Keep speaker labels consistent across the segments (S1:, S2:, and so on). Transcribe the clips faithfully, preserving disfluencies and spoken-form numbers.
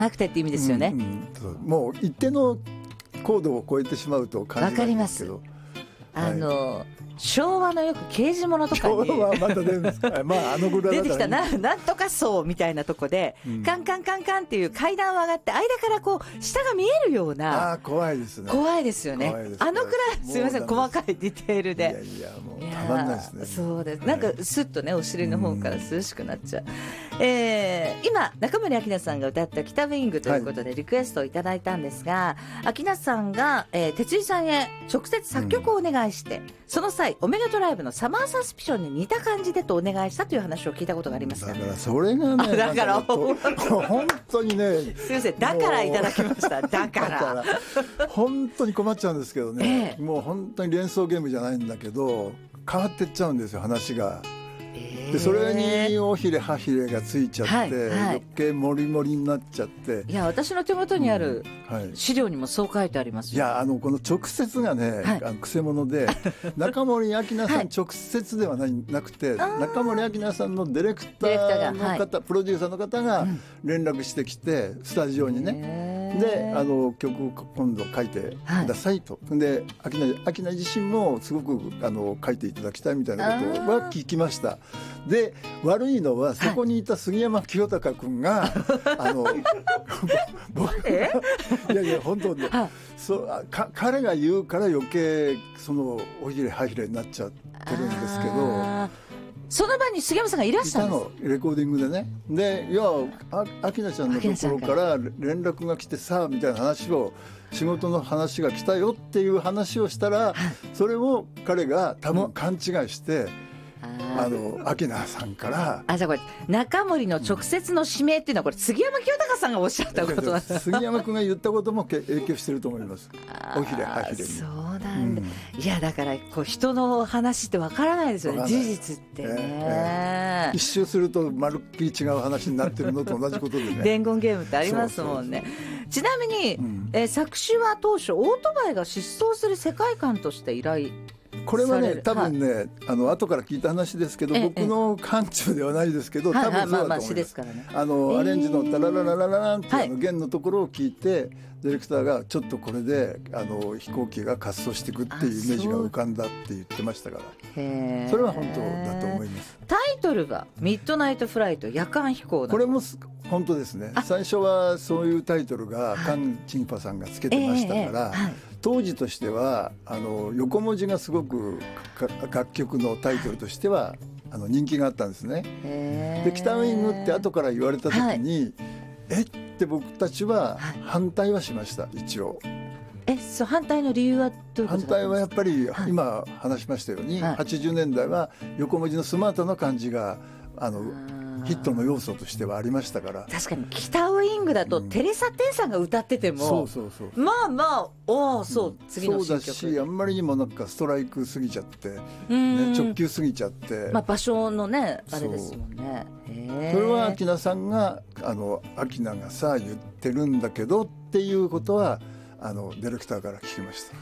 S1: なくてって意味ですよね、
S2: うんうん、そうもう一定の高度を超えてしまうと感じないんですけど、
S1: あの、はい、昭和のよく刑事物とかに
S2: 昭和はまた出るんですかまああのぐらいだったらいい
S1: 出てきた な, なんとかそうみたいなとこで、うん、カンカンカンカンっていう階段を上がって間からこう下が見えるような、
S2: あ怖いですね
S1: 怖いですよね。あのくらいすみません細かいディテールで、
S2: いやいやもうたまんないですね。
S1: そうです、なんかスッとねお尻の方から涼しくなっちゃう、うん、えー、今中森明菜さんが歌った北ウィングということでリクエストをいただいたんですが、はい、明菜さんが、えー、哲井さんへ直接作曲をお願いして、うん、その際オメガトライブのサマーサスピションに似た感じでとお願いしたという話を聞いたことがありますが、
S2: だからそれがね
S1: だから
S2: 本当にね
S1: すみませんだからいただきましただからだ
S2: から本当に困っちゃうんですけどね、ええ、もう本当に連想ゲームじゃないんだけど変わってっちゃうんですよ話が。でそれに尾ひれ歯ひれがついちゃって、はいはい、余計モリモリになっちゃって、
S1: いや私の手元にある資料にもそう書いてありますよ、
S2: うんはい、いやあのこの直接がね、はい、あのくせ者で中森明菜さん直接ではななくて、はい、中森明菜さんのディレクターの方、はい、プロデューサーの方が連絡してきて、うん、スタジオにねであの曲を今度書いてくださいと、はい、で明菜、明菜自身もすごくあの書いていただきたいみたいなことは聞きました。で悪いのはそこにいた杉山清隆君が、はい、あの僕いやいや本当に、はい、そうか彼が言うから余計そのおひれはひれになっちゃってるんですけど、
S1: その場に杉山さんがいらっしゃるんです。
S2: いたのレコーディングでね。でいや明菜ちゃんのところから連絡が来てさみたいな話を仕事の話が来たよっていう話をしたら、はい、それを彼が多分勘違いしてあの明菜さんから
S1: あじゃあこれ中森の直接の指名っていうのはこれ杉山清隆さんがおっしゃったことなんです
S2: 杉山君が言ったことも影響してると思います。おひれはひれに
S1: そうなんだ、うん、いやだからこう人の話ってわからないですよね事実ってね、えー
S2: えー、一周するとまるっきり違う話になってるのと同じことでね
S1: 伝言ゲームってありますもんね。そうそうそうちなみに、うんえー、作詞は当初オートバイが疾走する世界観として依頼
S2: これはね多分ね、はい、あの後から聞いた話ですけど、僕の感中ではないですけど、多分そうだと思います。あのアレンジのタラララララランっていうあの弦のところを聞いて、ディレクターがちょっとこれであの飛行機が滑走していくっていうイメージが浮かんだって言ってましたから、へそれは本当だと思います。
S1: タイトルがミッドナイトフライト夜間飛行。
S2: これも本当ですね。最初はそういうタイトルがカン・チンファさんがつけてましたから、はい当時としてはあの横文字がすごく楽曲のタイトルとしてはあの人気があったんですね。で北ウイングって後から言われた時に、はい、えって僕たちは反対はしました一応。
S1: えそう反対の理由はどういうことですか。
S2: 反対はやっぱり今話しましたように、はい、はちじゅうねんだいは横文字のスマートな感じがあのヒットの要素としてはありましたから。
S1: 確かに北ウイングだと、うん、テレサ・テンさんが歌ってても
S2: そうそうそう
S1: まあまあおそう、うん、次の新曲
S2: そうだしあんまりにもなんかストライクすぎちゃって、ね、直球すぎちゃって、
S1: まあ、場所のねあれですもんね。
S2: それは明菜さんがあの明菜がさ言ってるんだけどっていうことはあのディレクターから聞きました。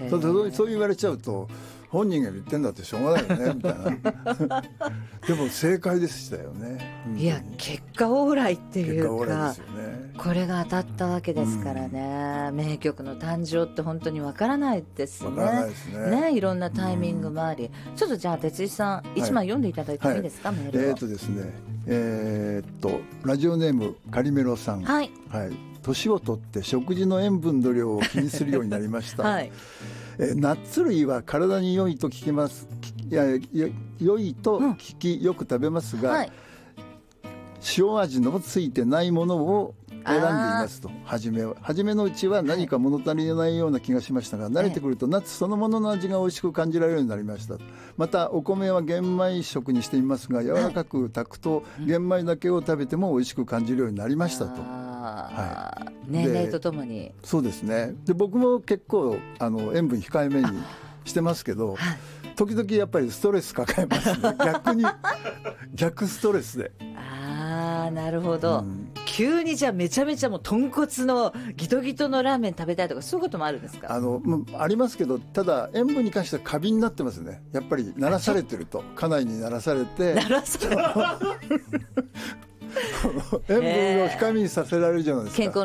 S2: そうそう言われちゃうと本人が言ってんだってしょうがないよねみたいなでも正解でしたよね。
S1: いや結果オーライっていうか
S2: ですよ、ね、
S1: これが当たったわけですからね、うん、名曲の誕生って本当にわからないですね。
S2: わからないですね。
S1: ねいろんなタイミングもあり、うん、ちょっとじゃあ哲井さんいちまい読んでいただいてもいいですか、はい、メールを。
S2: えー、っとですねえー、っとラジオネームカリメロさん、はい、はい、年を取って食事の塩分の量を気にするようになりました、はいえナッツ類は体に良いと聞きますいや良いと聞き、うん、よく食べますが、はい、塩味のついてないものを選んでいますと。初めは初めのうちは何か物足りないような気がしましたが、はい、慣れてくるとナッツそのものの味が美味しく感じられるようになりました。またお米は玄米食にしていますが柔らかく炊くと玄米だけを食べても美味しく感じるようになりましたと。
S1: はい、年齢とともに
S2: そうですね。で僕も結構あの塩分控えめにしてますけど、はい、時々やっぱりストレス抱えますね逆に逆ストレスで。
S1: ああなるほど、うん、急にじゃあめちゃめちゃもう豚骨のギトギトのラーメン食べたいとかそういうこともあるんですか。
S2: あのありますけど、ただ塩分に関しては過敏になってますね。やっぱり慣らされてると家内に慣らされて慣らされ塩分を控えめにさせられるじゃないですか。